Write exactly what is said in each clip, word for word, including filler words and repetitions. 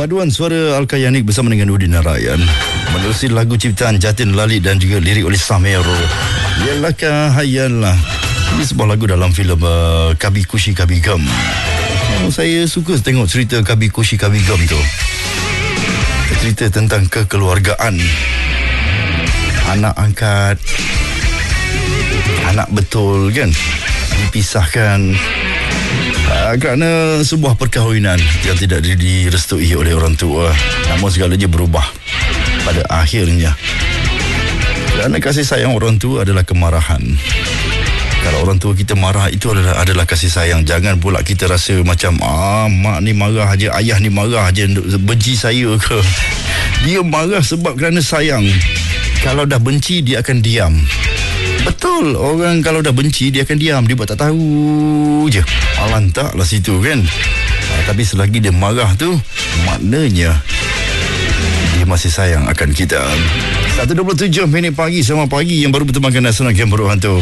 Paduan suara Al-Kayanik bersama dengan Udin Narayan menerusi lagu ciptaan Jatin Lali dan juga lirik oleh Samero. Yalah Kahayalah. Ini sebuah lagu dalam filem uh, Kabi Kushi Kabi Gam. Oh, saya suka tengok cerita Kabi Kushi Kabi Gam tu. Cerita tentang kekeluargaan, anak angkat, anak betul kan, dipisahkan Uh, kerana sebuah perkahwinan yang tidak direstui oleh orang tua. Namun segalanya berubah pada akhirnya. Kerana kasih sayang orang tua adalah kemarahan. Kalau orang tua kita marah, itu adalah adalah kasih sayang. Jangan pula kita rasa macam ah, mak ni marah aja, ayah ni marah aja, benci saya ke. Dia marah sebab kerana sayang. Kalau dah benci, dia akan diam. Betul, orang kalau dah benci dia akan diam, dia buat tak tahu je. Alantak lah situ kan. Ha, tapi selagi dia marah tu, maknanya dia masih sayang akan kita. satu dua puluh tujuh minit pagi, selamat pagi yang baru bertemankan Nasional Game Berdoa Hantu.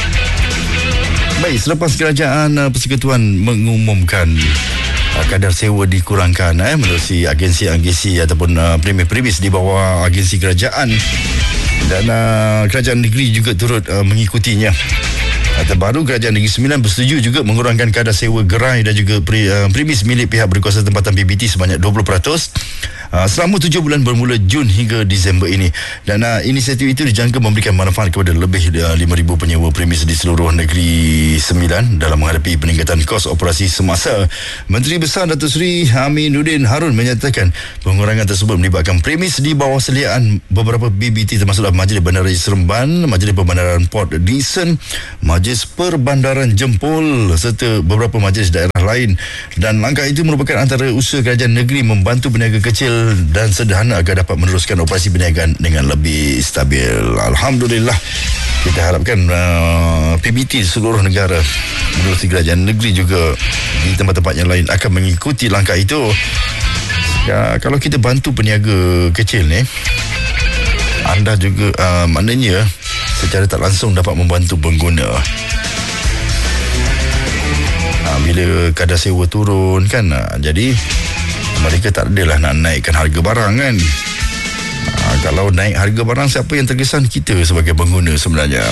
Baik, selepas kerajaan uh, Persekutuan mengumumkan uh, kadar sewa dikurangkan eh, melalui agensi-agensi ataupun uh, premis-premis di bawah agensi kerajaan. Dan uh, kerajaan negeri juga turut uh, mengikutinya. Uh, terbaru kerajaan negeri Sembilan bersetuju juga mengurangkan kadar sewa gerai dan juga pre, uh, premis milik pihak berkuasa tempatan P B T sebanyak dua puluh peratus uh, selama tujuh bulan bermula Jun hingga Disember ini. Dan uh, inisiatif itu dijangka memberikan manfaat kepada lebih uh, lima ribu penyewa premis di seluruh negeri Sembilan dalam menghadapi peningkatan kos operasi semasa. Menteri Besar Datuk Seri Aminuddin Harun menyatakan pengurangan tersebut melibatkan premis di bawah seliaan beberapa B B T termasuklah Majlis Bandaraya Seremban, Majlis Perbandaran Port Dickson, Majlis Perbandaran Jempol serta beberapa majlis daerah lain. Dan langkah itu merupakan antara usaha kerajaan negeri membantu peniaga kecil dan sederhana agar dapat meneruskan operasi perniagaan dengan lebih stabil. Alhamdulillah, kita harapkan uh, P B T di seluruh negara menerusi kerajaan negeri juga di tempat-tempat yang lain akan mengikuti langkah itu. Ya, kalau kita bantu peniaga kecil ni, anda juga uh, maknanya secara tak langsung dapat membantu pengguna. Uh, bila kadar sewa turun kan, uh, jadi mereka tak adalah nak naikkan harga barang kan. Uh, kalau naik harga barang, siapa yang terkesan? Kita sebagai pengguna sebenarnya.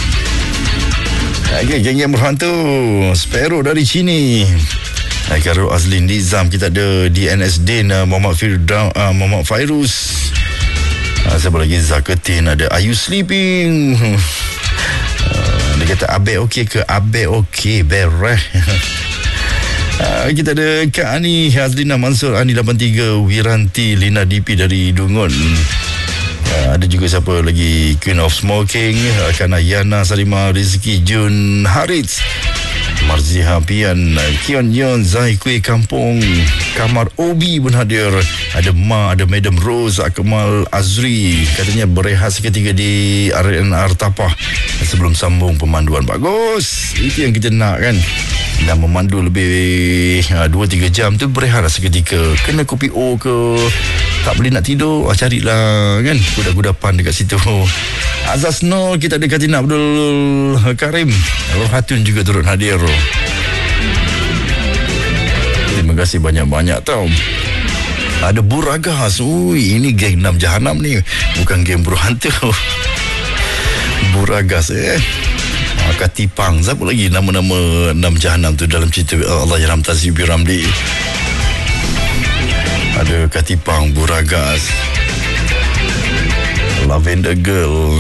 Okay, geng yang berhantu Sparrow dari sini. Hai Karul Azlin Nizam, kita ada D N S Din, uh, Muhammad Firdaus, uh, Muhammad Fairuz. Uh, siapa lagi? Zaketin, ada Are you sleeping? Uh, dia kata Abe okey ke? Abe okey, bereh. Uh, kita ada Kak Ani Hazlina Mansur, Ani lapan tiga, Wiranti Lina D P dari Dungun. Uh, ada juga siapa lagi? Queen of Smoking, uh, Kana Yana Salimah, Rizki Jun Harits, Marziha Pian, Kion Yon, Zai Kuih Kampung, Kamar Obi pun hadir. Ada Ma, ada Madam Rose, Akmal Azri, katanya berehat seketika di R N R Tapah sebelum sambung pemanduan. Bagus, itu yang kita nak kan. Dan memandu lebih dua tiga jam tu berehatlah seketika. Kena kopi O ke, tak boleh nak tidur, ah, carilah kan kuda-kudapan dekat situ. Azaz Nur, kita ada Katina Abdul Karim, Rohatun juga turut hadir. Terima kasih banyak-banyak tau. Ada Buragas. Ui, ini geng enam Jahanam ni, bukan geng Burhantu. Buragas eh Katipang. Siapa lagi nama-nama enam Jahanam tu dalam cerita Allah Yaram Tazibi Ramli? Ada Katipang, Buragas, Lavender Girl,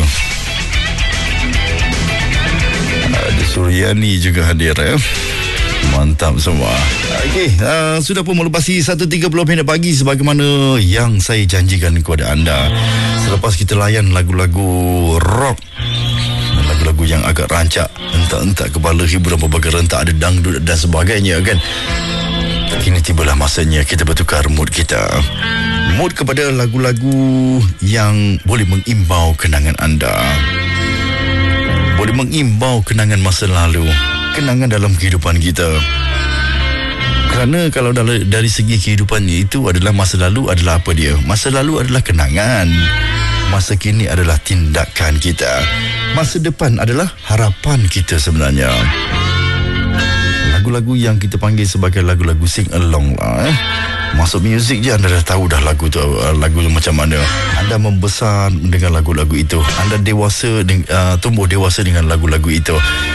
ada Suryani juga hadir eh. Mantap semua. Okey, uh, sudah pun melepasi satu tiga puluh minit pagi sebagaimana yang saya janjikan kepada anda. Selepas kita layan lagu-lagu rock, lagu-lagu yang agak rancak, entak-entak kepala, hiburan berbagai rentak, ada dangdut dan sebagainya kan. Kini tibalah masanya kita bertukar mood kita. Mood kepada lagu-lagu yang boleh mengimbau kenangan anda, boleh mengimbau kenangan masa lalu, kenangan dalam kehidupan kita. Kerana kalau dari segi kehidupan itu adalah masa lalu adalah apa dia? Masa lalu adalah kenangan. Masa kini adalah tindakan kita. Masa depan adalah harapan kita sebenarnya. Lagu-lagu yang kita panggil sebagai lagu-lagu sing along lah eh. masuk muzik je anda dah tahu dah lagu tu, uh, lagu tu macam mana. Anda membesar dengan lagu-lagu itu. Anda dewasa, uh, tumbuh dewasa dengan lagu-lagu itu.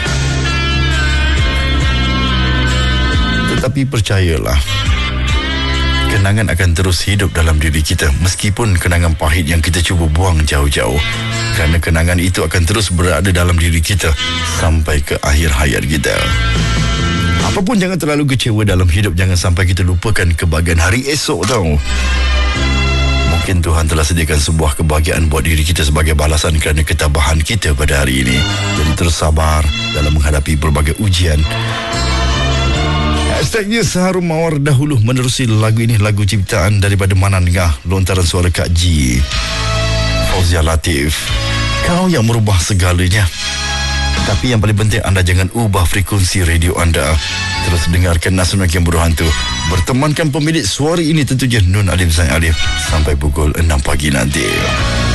Tetapi percayalah, kenangan akan terus hidup dalam diri kita, meskipun kenangan pahit yang kita cuba buang jauh-jauh. Kerana kenangan itu akan terus berada dalam diri kita sampai ke akhir hayat kita. Apapun, jangan terlalu kecewa dalam hidup. Jangan sampai kita lupakan kebahagiaan hari esok tau. Mungkin Tuhan telah sediakan sebuah kebahagiaan buat diri kita sebagai balasan kerana ketabahan kita pada hari ini. Jadi terus sabar dalam menghadapi berbagai ujian. Hashtagnya Seharum Mawar dahulu. Menerusi lagu ini, lagu ciptaan daripada Manan Ngah, lontaran suara Kak G, Fauzia Latif. Kau yang merubah segalanya. Tapi yang paling penting, anda jangan ubah frekuensi radio anda. Terus dengarkan Nasional yang Berhantu. Bertemankan pemilik suara ini tentunya Nun Alif Zain Alif sampai pukul enam pagi nanti.